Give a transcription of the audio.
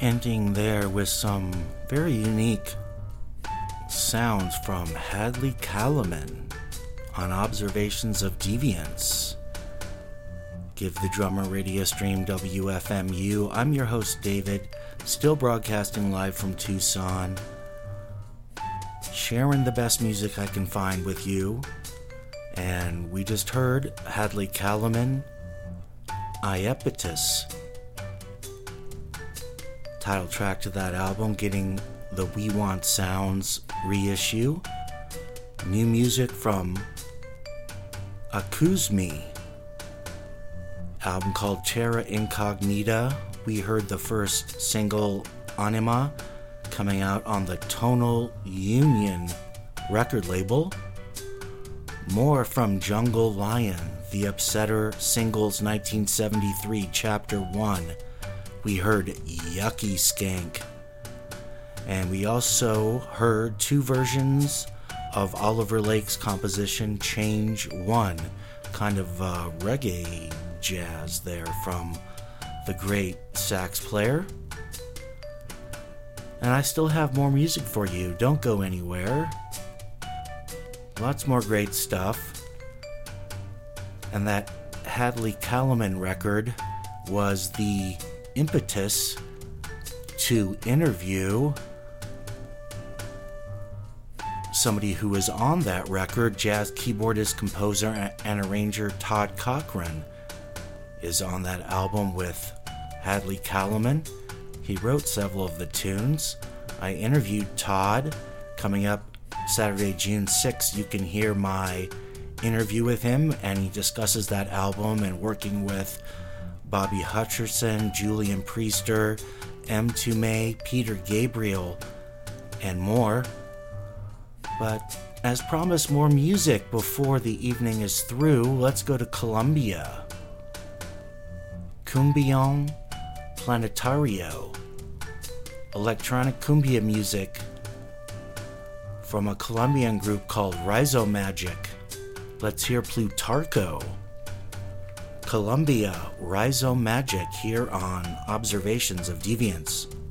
Ending there with some very unique sounds from Hadley Kalaman on Observations of Deviance. Give the Drummer radio stream WFMU. I'm your host David, still broadcasting live from Tucson, sharing the best music I can find with you. And we just heard Hadley Kalaman, Iapetus. Title track to that album, getting the We Want Sounds reissue. New music from Akuzmi, album called Terra Incognita. We heard the first single, Anima, coming out on the Tonal Union record label. More from Jungle Lion, The Upsetter Singles 1973, Chapter 1. We heard Yucky Skank. And we also heard two versions of Oliver Lake's composition Change 1. Kind of reggae jazz there from the great sax player. And I still have more music for you. Don't go anywhere. Lots more great stuff. And that Hadley Kalaman record was the impetus to interview somebody who was on that record. Jazz keyboardist, composer, and arranger Todd Cochran is on that album with Hadley Kalaman. He wrote several of the tunes. I interviewed Todd. Coming up Saturday, June 6th, you can hear my interview with him, and he discusses that album and working with Bobby Hutcherson, Julian Priester, M. Tomei, Peter Gabriel, and more. But as promised, more music before the evening is through. Let's go to Colombia. Cumbion Planetario. Electronic cumbia music from a Colombian group called Rhizomagic. Let's hear Plutarco. Colombia, Rhizomagic, here on Observations of Deviance.